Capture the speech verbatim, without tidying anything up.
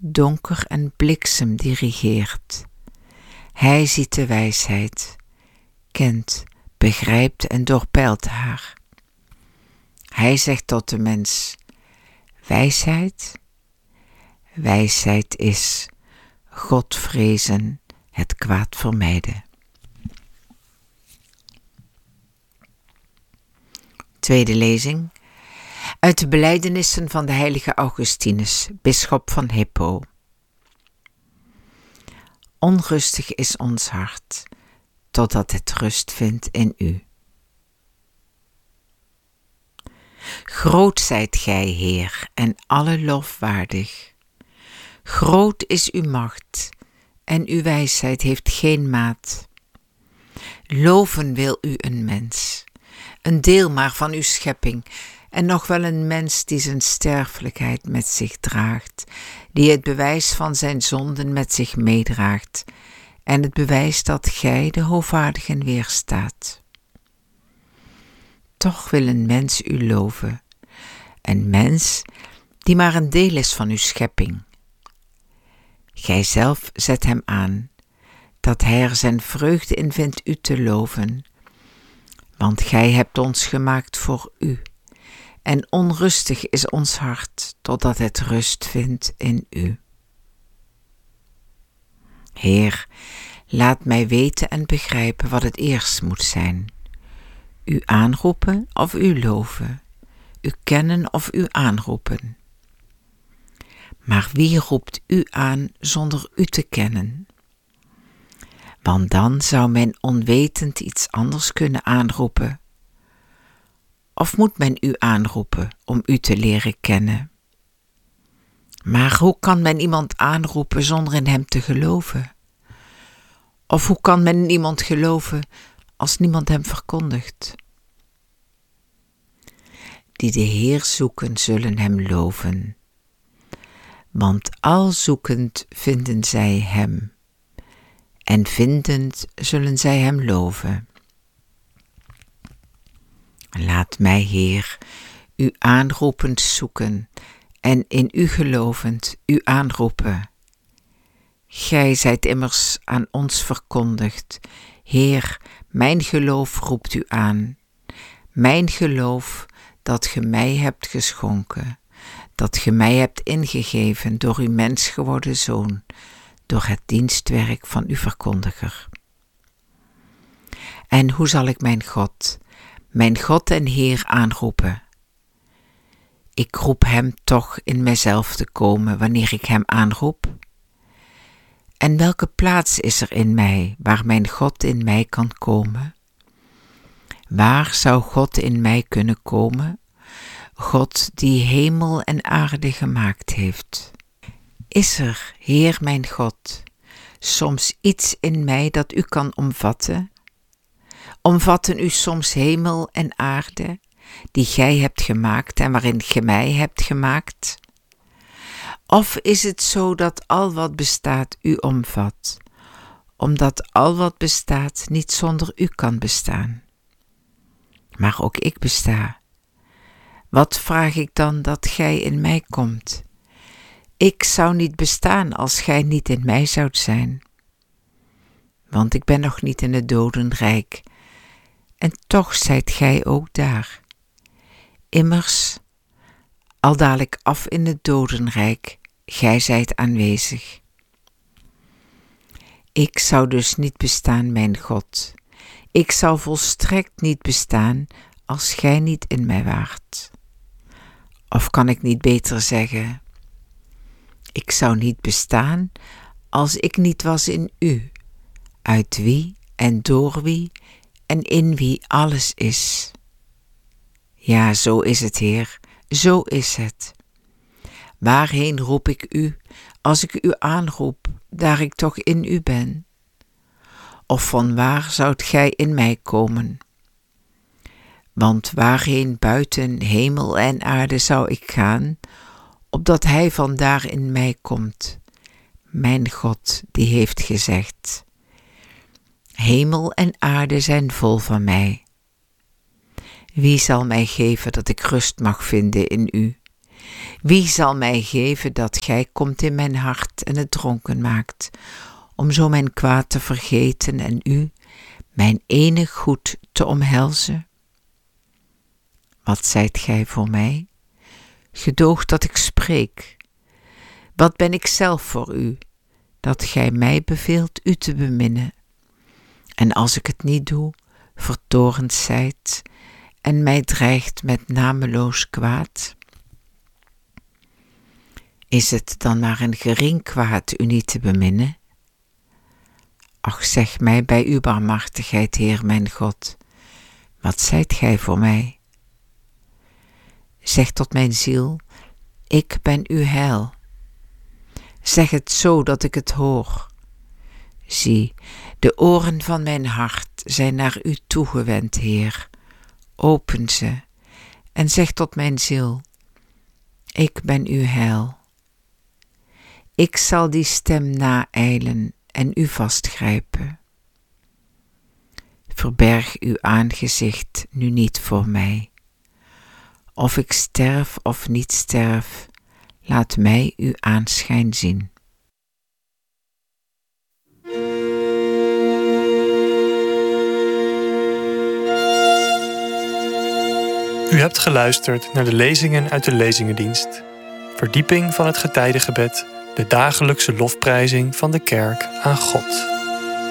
donker en bliksem dirigeert. Hij ziet de wijsheid, kent, begrijpt en doorpeilt haar. Hij zegt tot de mens, wijsheid? Wijsheid is God vrezen, het kwaad vermijden. Tweede lezing uit de belijdenissen van de heilige Augustinus, bisschop van Hippo. Onrustig is ons hart, totdat het rust vindt in u. Groot zijt gij, Heer, en alle lof waardig. Groot is uw macht, en uw wijsheid heeft geen maat. Loven wil u een mens, een deel maar van uw schepping, en nog wel een mens die zijn sterfelijkheid met zich draagt, die het bewijs van zijn zonden met zich meedraagt, en het bewijs dat gij de hoogwaardigen weerstaat. Toch wil een mens u loven, een mens die maar een deel is van uw schepping. Gij zelf zet hem aan, dat hij er zijn vreugde in vindt u te loven, want gij hebt ons gemaakt voor u, en onrustig is ons hart, totdat het rust vindt in u. Heer, laat mij weten en begrijpen wat het eerst moet zijn. U aanroepen of u loven, u kennen of u aanroepen. Maar wie roept u aan zonder u te kennen? Want dan zou men onwetend iets anders kunnen aanroepen. Of moet men u aanroepen om u te leren kennen? Maar hoe kan men iemand aanroepen zonder in hem te geloven? Of hoe kan men in iemand geloven als niemand hem verkondigt? Die de Heer zoeken, zullen hem loven. Want al zoekend vinden zij hem, en vindend zullen zij hem loven. Laat mij, Heer, u aanroepend zoeken, en in u gelovend u aanroepen. Gij zijt immers aan ons verkondigd. Heer, mijn geloof roept u aan. Mijn geloof dat ge mij hebt geschonken, dat ge mij hebt ingegeven door uw mens geworden Zoon, door het dienstwerk van uw verkondiger. En hoe zal ik mijn God, mijn God en Heer aanroepen? Ik roep hem toch in mijzelf te komen wanneer ik hem aanroep. En welke plaats is er in mij waar mijn God in mij kan komen? Waar zou God in mij kunnen komen? God die hemel en aarde gemaakt heeft. Is er, Heer mijn God, soms iets in mij dat u kan omvatten? Omvatten u soms hemel en aarde, die gij hebt gemaakt en waarin ge mij hebt gemaakt? Of is het zo dat al wat bestaat u omvat, omdat al wat bestaat niet zonder u kan bestaan? Maar ook ik besta. Wat vraag ik dan dat gij in mij komt? Ik zou niet bestaan als gij niet in mij zoudt zijn. Want ik ben nog niet in het dodenrijk, en toch zijt gij ook daar. Immers, al daal ik af in het dodenrijk, gij zijt aanwezig. Ik zou dus niet bestaan, mijn God. Ik zou volstrekt niet bestaan als gij niet in mij waart. Of kan ik niet beter zeggen, ik zou niet bestaan als ik niet was in u, uit wie en door wie en in wie alles is. Ja, zo is het, Heer, zo is het. Waarheen roep ik u als ik u aanroep, daar ik toch in u ben? Of van waar zoudt gij in mij komen? Want waarheen buiten hemel en aarde zou ik gaan, opdat hij vandaar in mij komt? Mijn God, die heeft gezegd, hemel en aarde zijn vol van mij. Wie zal mij geven dat ik rust mag vinden in u? Wie zal mij geven dat gij komt in mijn hart en het dronken maakt, om zo mijn kwaad te vergeten en u, mijn enig goed, te omhelzen? Wat zijt gij voor mij? Gedoog dat ik spreek. Wat ben ik zelf voor u, dat gij mij beveelt u te beminnen? En als ik het niet doe, vertorend zijt en mij dreigt met nameloos kwaad? Is het dan maar een gering kwaad u niet te beminnen? Ach, zeg mij bij uw barmhartigheid, Heer mijn God, wat zijt gij voor mij? Zeg tot mijn ziel, ik ben uw heil. Zeg het zo dat ik het hoor. Zie, de oren van mijn hart zijn naar u toegewend, Heer. Open ze en zeg tot mijn ziel, ik ben uw heil. Ik zal die stem naijlen en u vastgrijpen. Verberg uw aangezicht nu niet voor mij. Of ik sterf of niet sterf, laat mij uw aanschijn zien. U hebt geluisterd naar de lezingen uit de Lezingendienst. Verdieping van het getijdengebed, de dagelijkse lofprijzing van de kerk aan God.